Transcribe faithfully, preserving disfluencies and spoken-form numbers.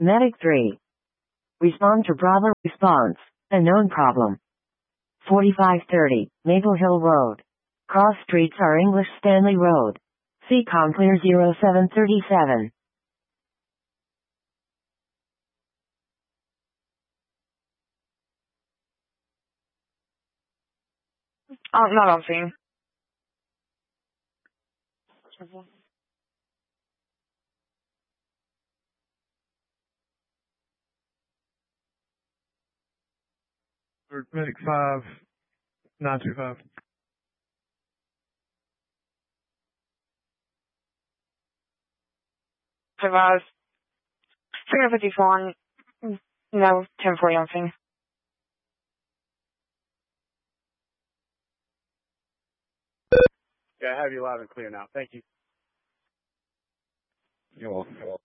Medic three. Respond to Bravo response. A known problem. forty-five thirty, Maple Hill Road. Cross streets are English Stanley Road. C COM clear zero seven thirty-seven. Oh, not on scene. Medic five, nine two five. Survive. three fifty-four. No, ten forty on scene. Yeah, I have you loud and clear now. Thank you. You're welcome.